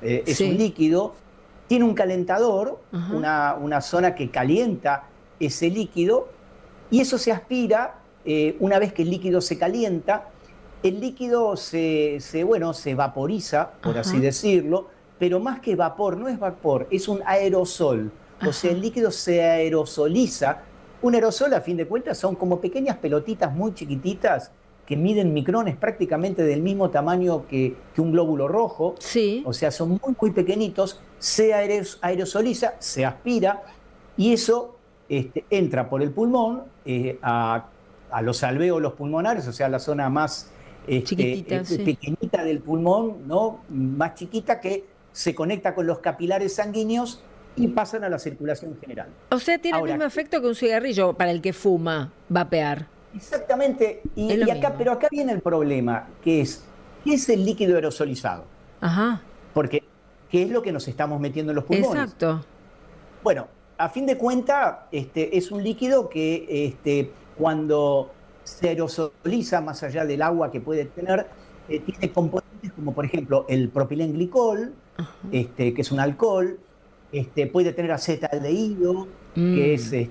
es un Sí. líquido, tiene un calentador, Ajá. una zona que calienta ese líquido, y eso se aspira. Una vez que el líquido se calienta, el líquido bueno, se vaporiza, por así Ajá. decirlo, pero más que vapor, no es vapor, es un aerosol. O sea, el Ajá. líquido se aerosoliza. Un aerosol, a fin de cuentas, son como pequeñas pelotitas muy chiquititas que miden micrones, prácticamente del mismo tamaño que un glóbulo rojo. Sí. O sea, son muy, muy pequeñitos, se aerosoliza, se aspira, y eso entra por el pulmón a los alvéolos pulmonares, o sea, la zona más Chiquitita, sí. pequeñita del pulmón, ¿no? Más chiquita, que se conecta con los capilares sanguíneos y pasan a la circulación general. O sea, tiene el mismo Ahora, efecto que un cigarrillo para el que fuma, vapear. exactamente, Es lo pero mismo. acá viene el problema, que es, ¿qué es el líquido aerosolizado? Ajá. Porque, ¿qué es lo que nos estamos metiendo en los pulmones? Exacto. Bueno, a fin de cuentas, es un líquido que cuando se aerosoliza, más allá del agua que puede tener, tiene componentes como, por ejemplo, el propilenglicol, que es un alcohol. Puede tener acetaldehído, que es, Mm,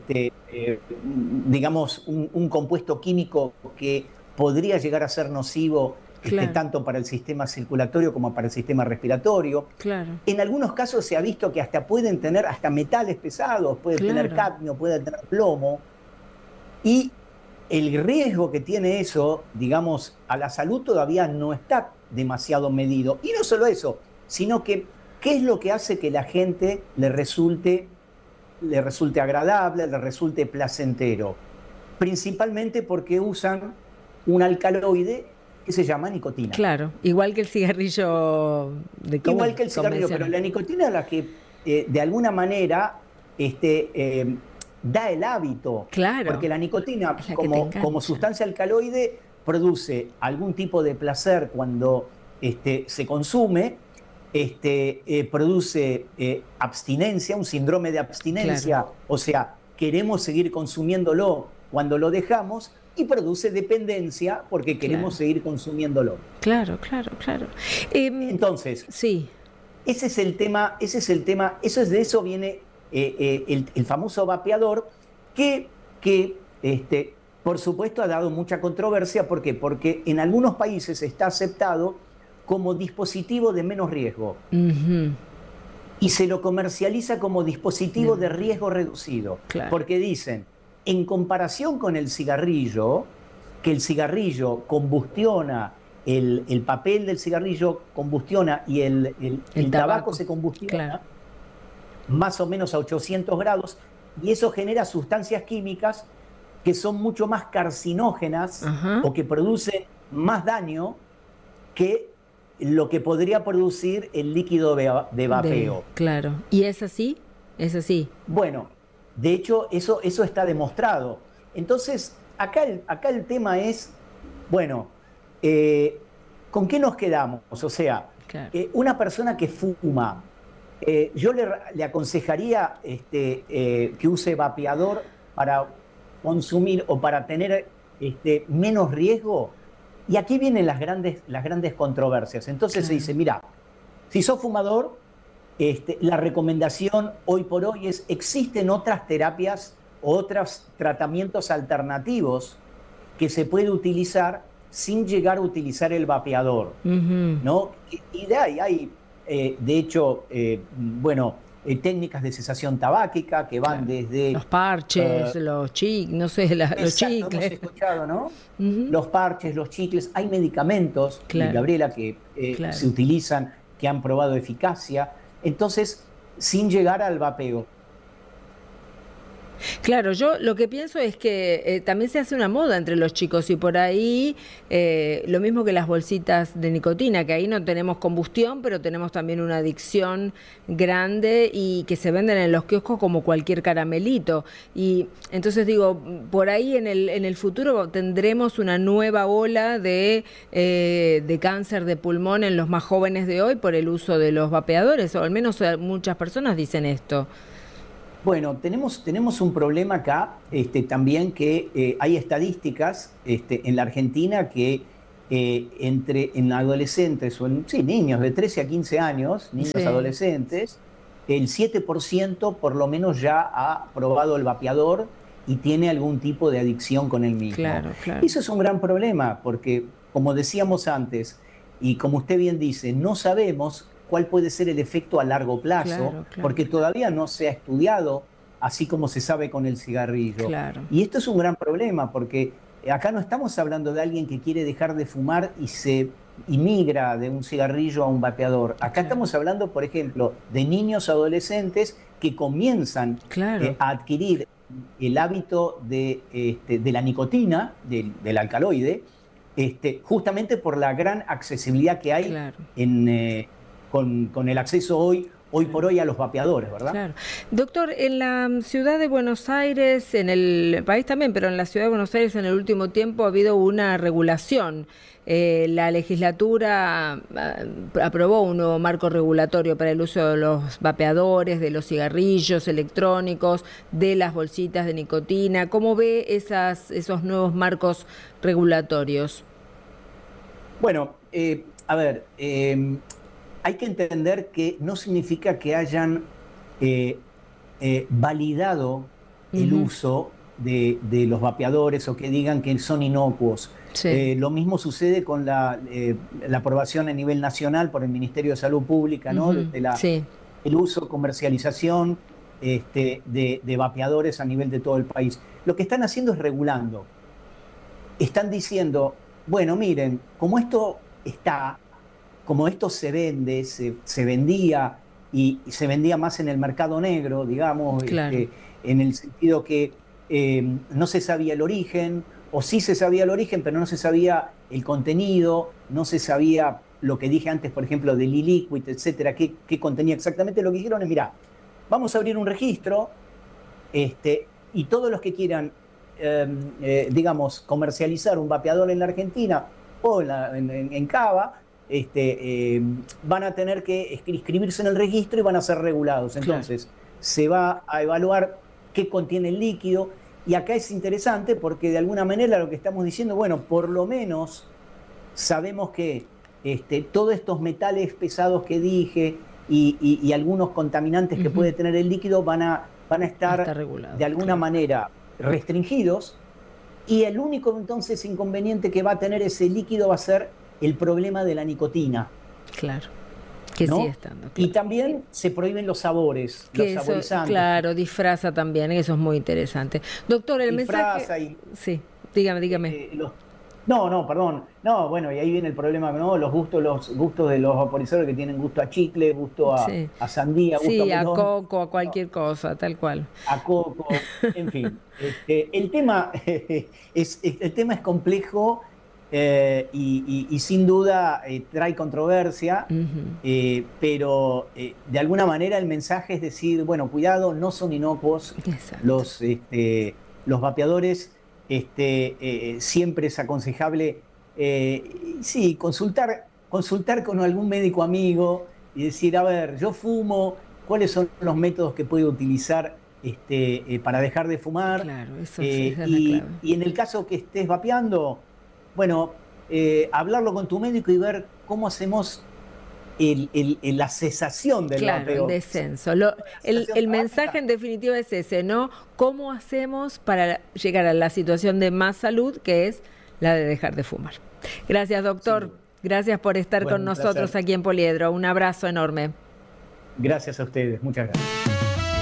digamos, un compuesto químico que podría llegar a ser nocivo, claro, tanto para el sistema circulatorio como para el sistema respiratorio. claro, En algunos casos se ha visto que hasta pueden tener hasta metales pesados, pueden tener claro. cadmio, pueden tener plomo, y el riesgo que tiene eso, digamos, a la salud todavía no está demasiado medido. Y no solo eso, sino que qué es lo que hace que la gente le resulte agradable, le resulte placentero. Principalmente porque usan un alcaloide que se llama nicotina. Claro, igual que el cigarrillo de Igual común, que el cigarrillo, pero convencional. la nicotina es la que de alguna manera da el hábito, Claro, porque la nicotina es la que te como engancha. sustancia alcaloide produce algún tipo de placer cuando se consume, produce abstinencia, un síndrome de Claro, abstinencia, o sea, queremos seguir consumiéndolo cuando lo dejamos, y produce dependencia porque queremos claro, seguir consumiéndolo. claro, claro, claro. Em, Entonces, sí, ese es el tema, ese es el tema, de eso viene el famoso vapeador, que por supuesto ha dado mucha controversia. ¿Por qué? Porque en algunos países está aceptado como dispositivo de menos riesgo ujú, y se lo comercializa como de dispositivo de menos riesgo riesgo. reducido, Claro, porque dicen, en comparación con el cigarrillo, que el cigarrillo combustiona, el papel del cigarrillo combustiona y el el tabaco tabaco, se claro, combustiona más o menos a 800 grados, y eso genera sustancias químicas que son mucho más carcinógenas ajá, o que producen más daño que lo que podría producir el líquido de vapeo. claro. ¿Y es así? Es así, Bueno, de hecho, eso está demostrado. Entonces, acá el tema es, bueno, eh, ¿con qué nos quedamos? O sea, claro. una persona que fuma, yo le aconsejaría que use vapeador para consumir o para tener menos riesgo. Y aquí vienen las grandes controversias. Entonces se Claro. dice, mira, si sos fumador, la recomendación hoy por hoy es, existen otras terapias, otros tratamientos alternativos que se puede utilizar sin llegar a utilizar el vapeador, Ujú. ¿no? Y de ahí hay, de hecho, bueno, técnicas de cesación tabáquica que van Claro. desde, Los parches, los chicles, no sé, los exacto, hemos chicles. escuchado, ¿no? Ujú. Los parches, los chicles, hay medicamentos, Claro, Gabriela, que se claro. utilizan, que han probado eficacia. Entonces, sin llegar al vapeo. Claro, yo lo que pienso es que también se hace una moda entre los chicos y por ahí lo mismo que las bolsitas de nicotina, que ahí no tenemos combustión, pero tenemos también una adicción grande y que se venden en los kioscos como cualquier caramelito. Y entonces digo, por ahí en el futuro tendremos una nueva ola de cáncer de pulmón en los más jóvenes de hoy por el uso de los vapeadores, o al menos muchas personas dicen esto. Bueno, tenemos un problema acá también, que hay estadísticas en la Argentina que en adolescentes o en niños de 13 a 15 años, niños adolescentes, el 7% por lo menos ya ha probado el vapeador y tiene algún tipo de adicción con el mismo. Claro. Eso es un gran problema porque, como decíamos antes, y como usted bien dice, no sabemos cuál puede ser el efecto a largo plazo, porque todavía no se ha estudiado, así como se sabe con el cigarrillo. Y esto es un gran problema porque acá no estamos hablando de alguien que quiere dejar de fumar y migra de un cigarrillo a un vapeador. Acá estamos hablando, por ejemplo, de niños adolescentes que comienzan a adquirir el hábito de la nicotina, del alcaloide, justamente por la gran accesibilidad que hay con el acceso hoy por hoy a los vapeadores, ¿verdad? Claro. Doctor, en la ciudad de Buenos Aires, en el país también, pero en la ciudad de Buenos Aires en el último tiempo ha habido una regulación. La legislatura aprobó un nuevo marco regulatorio para el uso de los vapeadores, de los cigarrillos electrónicos, de las bolsitas de nicotina. ¿Cómo ve esos nuevos marcos regulatorios? Bueno, a ver, hay que entender que no significa que hayan validado el uso de los vapeadores o que digan que son inocuos. Lo mismo sucede con la aprobación a nivel nacional por el Ministerio de Salud Pública, ¿no? El uso, comercialización de vapeadores a nivel de todo el país. Lo que están haciendo es regulando. Están diciendo, bueno, miren, como esto se vende, se vendía y se vendía más en el mercado negro, digamos, en el sentido que no se sabía el origen, o sí se sabía el origen, pero no se sabía el contenido, no se sabía lo que dije antes, por ejemplo, del e-liquid, etcétera, qué contenía exactamente. Lo que hicieron es, mirá, vamos a abrir un registro y todos los que quieran, digamos, comercializar un vapeador en la Argentina o en Cava, van a tener que inscribirse en el registro y van a ser regulados. Entonces, se va a evaluar qué contiene el líquido. Y acá es interesante porque de alguna manera lo que estamos diciendo, bueno, por lo menos sabemos que todos estos metales pesados que dije y algunos contaminantes que puede tener el líquido van a estar de alguna manera restringidos, y el único entonces inconveniente que va a tener ese líquido va a ser el problema de la nicotina. Claro. Que ¿no? sigue estando. Y también se prohíben los sabores, los saborizantes. Claro, disfraza también, eso es muy interesante. Doctor, el mensaje... Sí, dígame. No, perdón. No, bueno, y ahí viene el problema, ¿no? Los gustos de los vaporizadores que tienen gusto a chicle, gusto a sandía, gusto a melón. A coco, a cualquier cosa, tal cual. A coco, en fin. El tema es complejo. Y sin duda trae controversia, pero de alguna manera el mensaje es decir, bueno, cuidado, no son inocuos. Los vapeadores, siempre es aconsejable consultar con algún médico amigo y decir, a ver, yo fumo, ¿cuáles son los métodos que puedo utilizar para dejar de fumar? Claro, esa es la clave. Y en el caso que estés vapeando, bueno, hablarlo con tu médico y ver cómo hacemos la cesación del vapeo. El descenso. El mensaje en definitiva es ese, ¿no? ¿Cómo hacemos para llegar a la situación de más salud, que es la de dejar de fumar? Gracias, doctor. Sí. Gracias por estar con nosotros aquí en Poliedro. Un abrazo enorme. Gracias a ustedes. Muchas gracias.